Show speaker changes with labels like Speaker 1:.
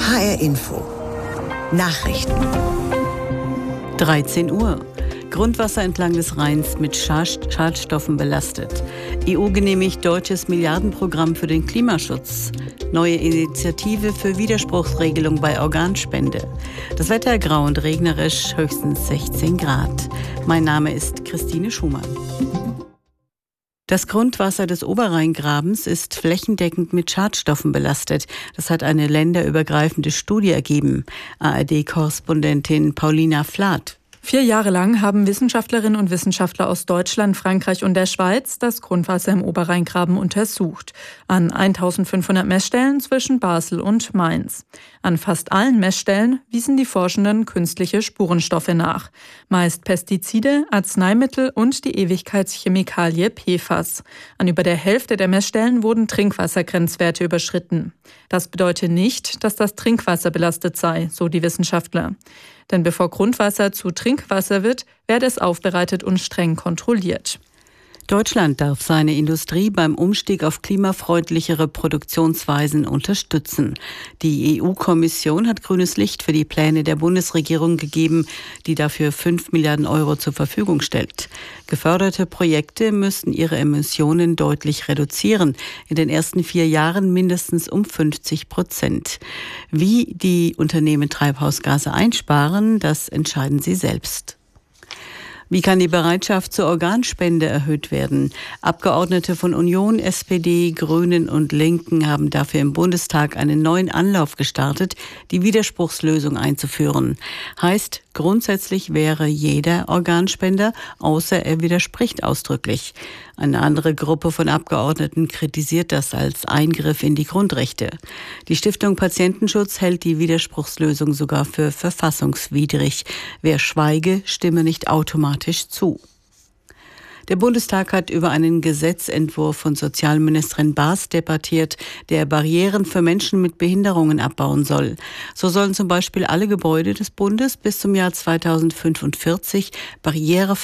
Speaker 1: HR Info. Nachrichten.
Speaker 2: 13 Uhr. Grundwasser entlang des Rheins mit Schadstoffen belastet. EU genehmigt deutsches Milliardenprogramm für den Klimaschutz. Neue Initiative für Widerspruchsregelung bei Organspende. Das Wetter grau und regnerisch, höchstens 16 Grad. Mein Name ist Christine Schumann. Das Grundwasser des Oberrheingrabens ist flächendeckend mit Schadstoffen belastet. Das hat eine länderübergreifende Studie ergeben. ARD-Korrespondentin Paulina Flath.
Speaker 3: 4 Jahre lang haben Wissenschaftlerinnen und Wissenschaftler aus Deutschland, Frankreich und der Schweiz das Grundwasser im Oberrheingraben untersucht. An 1500 Messstellen zwischen Basel und Mainz. An fast allen Messstellen wiesen die Forschenden künstliche Spurenstoffe nach. Meist Pestizide, Arzneimittel und die Ewigkeitschemikalie PFAS. An über der Hälfte der Messstellen wurden Trinkwassergrenzwerte überschritten. Das bedeutet nicht, dass das Trinkwasser belastet sei, so die Wissenschaftler. Denn bevor Grundwasser zu Trinkwasser wird, werde es aufbereitet und streng kontrolliert.
Speaker 2: Deutschland darf seine Industrie beim Umstieg auf klimafreundlichere Produktionsweisen unterstützen. Die EU-Kommission hat grünes Licht für die Pläne der Bundesregierung gegeben, die dafür 5 Milliarden Euro zur Verfügung stellt. Geförderte Projekte müssten ihre Emissionen deutlich reduzieren, in den ersten 4 Jahren mindestens um 50%. Wie die Unternehmen Treibhausgase einsparen, das entscheiden sie selbst. Wie kann die Bereitschaft zur Organspende erhöht werden? Abgeordnete von Union, SPD, Grünen und Linken haben dafür im Bundestag einen neuen Anlauf gestartet, die Widerspruchslösung einzuführen. Heißt, grundsätzlich wäre jeder Organspender, außer er widerspricht ausdrücklich. Eine andere Gruppe von Abgeordneten kritisiert das als Eingriff in die Grundrechte. Die Stiftung Patientenschutz hält die Widerspruchslösung sogar für verfassungswidrig. Wer schweige, stimme nicht automatisch zu. Der Bundestag hat über einen Gesetzentwurf von Sozialministerin Baas debattiert, der Barrieren für Menschen mit Behinderungen abbauen soll. So sollen zum Beispiel alle Gebäude des Bundes bis zum Jahr 2045 barrierefrei